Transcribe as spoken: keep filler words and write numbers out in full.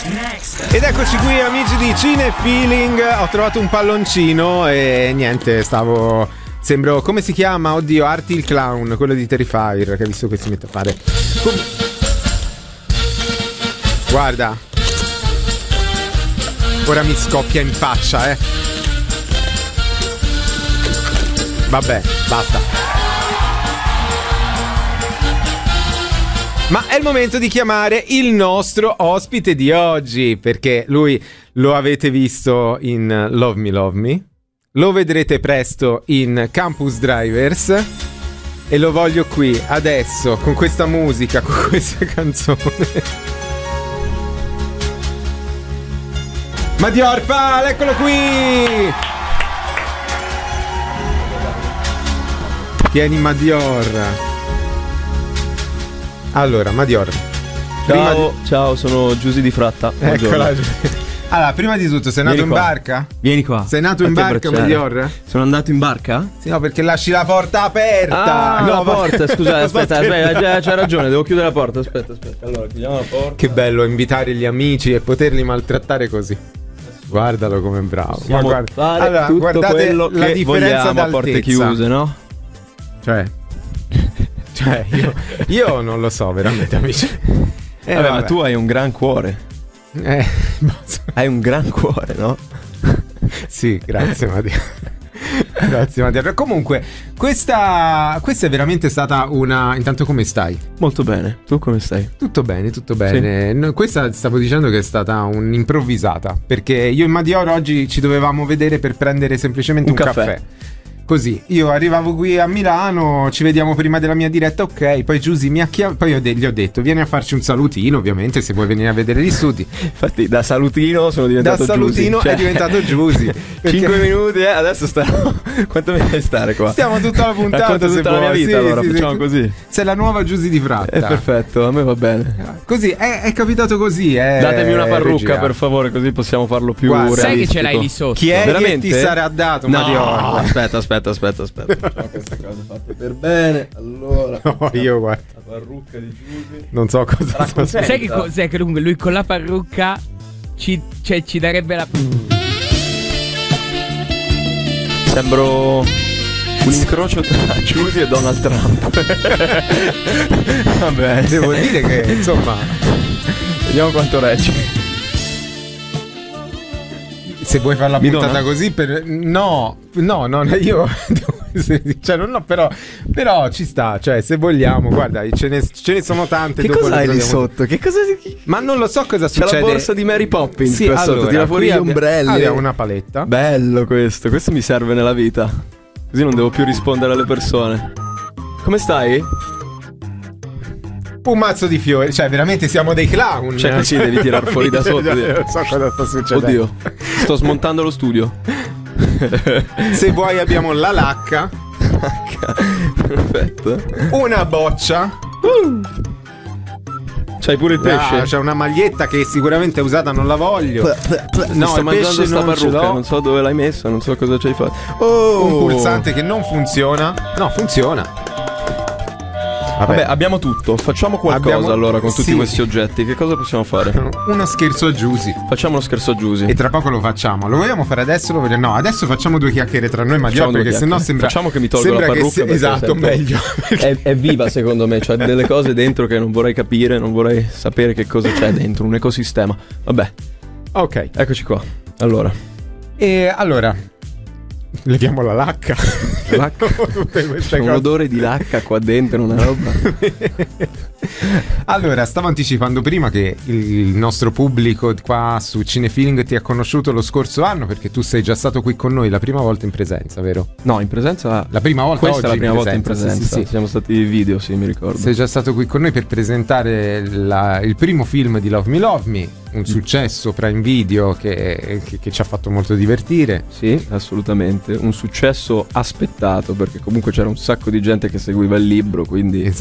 Next. Ed eccoci qui amici di Cine Feeling. Ho trovato un palloncino e niente, stavo... Sembro... come si chiama? Oddio, Artie il clown, quello di Terrifier, che hai visto che si mette a fare. Com- Guarda. Ora mi scoppia in faccia, eh. Vabbè, basta. Ma è il momento di chiamare il nostro ospite di oggi, perché lui lo avete visto in Love Me Love Me, lo vedrete presto in Campus Drivers e lo voglio qui adesso con questa musica, con questa canzone. Madior Fall, eccolo qui! Tieni Madior. Allora, Madior. Ciao, di... ciao, sono Giusy di Fratta. Eccola. Allora, prima di tutto, sei nato Vieni in qua. barca? Vieni qua. Sei nato in barca, Madior? Sono andato in barca? Sì, no, perché lasci la porta aperta. Ah, no, la porta, scusa, aspetta, aspetta, aspetta. c'hai ragione, devo chiudere la porta, aspetta, aspetta. Allora, chiudiamo la porta. Che bello invitare gli amici e poterli maltrattare così. Guardalo come è bravo. Possiamo Ma guarda. fare Allora, tutto guardate quello la che differenza vogliamo a porte d'altezza. chiuse, no? Cioè Cioè, io, io non lo so, veramente, amici. Eh, vabbè, vabbè. ma tu hai un gran cuore. Eh, Hai un gran cuore, no? sì, grazie Mattia. Grazie Mattia. Comunque, questa, questa è veramente stata una... Intanto come stai? Molto bene, tu come stai? Tutto bene, tutto bene. No, questa stavo dicendo che è stata un'improvvisata, perché io e Madior oggi ci dovevamo vedere per prendere semplicemente un, Un caffè. caffè. Così, io arrivavo qui a Milano, ci vediamo prima della mia diretta, ok, poi Giusy mi ha chiamato, poi io de- gli ho detto, vieni a farci un salutino, ovviamente, se vuoi venire a vedere gli studi. Infatti da salutino sono diventato Da salutino Giusy, cioè... è diventato Giusy. cinque minuti, eh, adesso starò... Quanto mi deve stare qua? Stiamo tutta la puntata, Racconto se tutta la vuoi. mia vita, Sì, allora sì, facciamo sì. così. Sei la nuova Giusy di Fratta. È perfetto, a me va bene. Così, è, è capitato così, eh. Datemi una parrucca regia. per favore, così possiamo farlo più Guarda, realistico. Sai che ce l'hai lì sotto? Chi è Veramente? che ti sarà dato, No, Madior? aspetta, aspetta, aspetta, aspetta. Facciamo queste cose fatte per bene. Allora, No, io guarda, la parrucca di Giusy. non so cosa sto Sai che, co- sai che comunque lui con la parrucca ci, cioè, ci darebbe la... Sembro un incrocio tra Giusy e Donald Trump. Vabbè, Devo dire che, insomma, vediamo quanto regge. se vuoi fare la Mi puntata dona? così per... No, no, no, io cioè, non ho, però, però ci sta, cioè se vogliamo, guarda, ce ne, ce ne sono tante. Che dopo cosa le hai lì troviamo- sotto? Che cosa che- Ma non lo so cosa C'è succede. la borsa di Mary Poppins Sì, qua sotto, allora, tira fuori qui gli abbia- ombrelli. Abbiamo una paletta. Bello questo, questo mi serve nella vita. Così non devo più rispondere alle persone. Come stai? Un mazzo di fiori, cioè veramente siamo dei clown. Cioè così devi tirar fuori da sotto. Non so cosa sta succedendo. Oddio, sto smontando lo studio. Se vuoi abbiamo la lacca, Perfetto. una boccia. C'hai pure il pesce? Ah, c'è una maglietta che sicuramente è usata, non la voglio. No, sto il mangiando pesce sta non ce parrucca, l'ho. non so dove l'hai messa, non so cosa ci hai fatto. Oh! Un pulsante che non funziona. No, funziona. Vabbè, abbiamo tutto. Facciamo qualcosa Abbiamo- allora con tutti sì. questi oggetti. Che cosa possiamo fare? Uno scherzo a Giusy. Facciamo uno scherzo a Giusy. E tra poco lo facciamo. Lo vogliamo fare adesso? Lo vogliamo... No, adesso facciamo due chiacchiere tra noi, Madior, Facciamo due perché sennò chiacchiere. sembra. Facciamo che mi tolgo sembra la che parrucca se- perché Esatto, sento- meglio. È, è viva secondo me, c'ha delle cose dentro che non vorrei capire, non vorrei sapere che cosa c'è dentro, un ecosistema. Vabbè, Ok. eccoci qua. Allora, E allora. Leviamo la lacca. Lacca. Tutte queste c'è un cose. odore di lacca qua dentro, una roba. Allora, stavo anticipando prima che il nostro pubblico qua su Cinefeeling ti ha conosciuto lo scorso anno, perché tu sei già stato qui con noi la prima volta in presenza, vero? No, in presenza. La prima volta Questa oggi è la prima volta in presenza. Sì, sì, sì. Siamo stati video, sì, mi ricordo. Sei già stato qui con noi per presentare la- il primo film di Love Me Love Me, un successo Prime Video che, che, che ci ha fatto molto divertire. Sì, assolutamente. Un successo aspettato, perché comunque c'era un sacco di gente che seguiva il libro, quindi